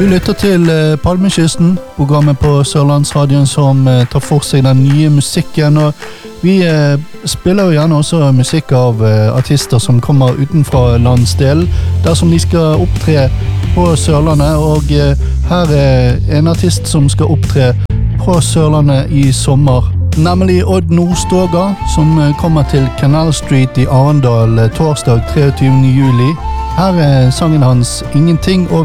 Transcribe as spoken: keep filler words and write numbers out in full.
Du lytter til eh, Palmekysten, programmet på Sørlandsradioen som eh, tar for seg den nye musikken, og vi eh, spiller jo gjerne også musikk av eh, artister som kommer utenfra landsdelen, dersom de skal opptre på Sørlandet, og eh, her er en artist som skal opptre på Sørlandet i sommer, nemlig Odd Nordstoga, som eh, kommer til Canal Street i Arendal eh, torsdag treogtyvende juli. Her er sangen hans Ingenting, og